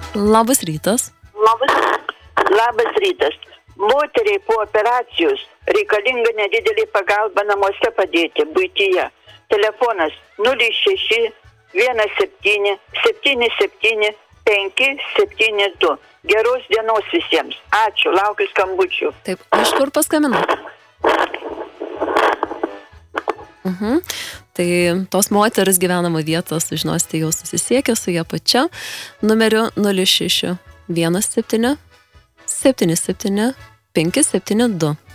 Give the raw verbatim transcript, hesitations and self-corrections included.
Labas rytas. Labas, labas rytas. Moteriai po operacijos reikalinga nedidelė pagalba namuose padėti, buityje. Telefonas nulis šeši vienas septyni septyni septyni penki septyni du. Geros dienos visiems. Ačiū, laukiu skambučių. Taip, iš kur paskambinau? Mhm. Tai tos moteris gyvenama vietos, sužinosite, jau susisiekia su ją pačia. Numeriu nulis šeši vienas septyni septyni septyni penki septyni du.